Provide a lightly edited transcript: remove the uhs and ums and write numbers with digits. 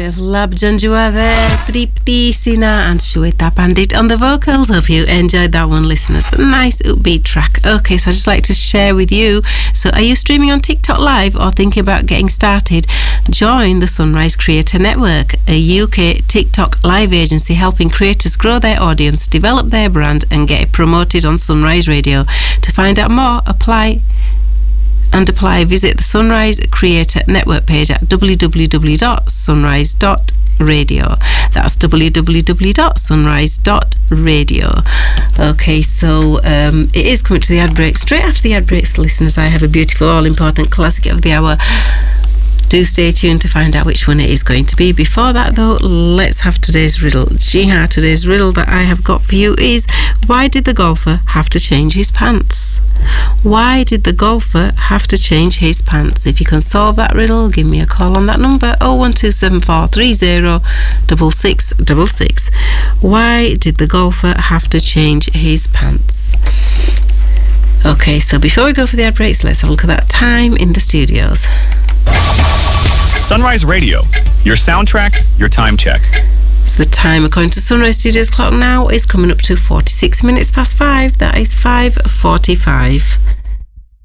Lab Janjua there, Tripti Sina and Shweta Pandit on the vocals. Hope you enjoyed that one, listeners. A nice upbeat track. Okay, so I'd just like to share with you. So are you streaming on TikTok Live or thinking about getting started? Join the Sunrise Creator Network, a UK TikTok live agency helping creators grow their audience, develop their brand and get it promoted on Sunrise Radio. To find out more, visit the Sunrise Creator Network page at www.sunrise.radio. That's www.sunrise.radio. Okay, so it is coming to the ad break. Straight after the ad breaks, listeners, I have a beautiful, all-important classic of the hour. Do stay tuned to find out which one it is going to be. Before that, though, let's have today's riddle. Today's riddle that I have got for you is, why did the golfer have to change his pants? Why did the golfer have to change his pants? If you can solve that riddle, give me a call on that number, 01274306666. Why did the golfer have to change his pants? Okay, so before we go for the ad breaks, let's have a look at that time in the studios. Sunrise Radio, your soundtrack, your time check. So the time according to Sunrise Studios clock now is coming up to 46 minutes past 5. That is 5:45.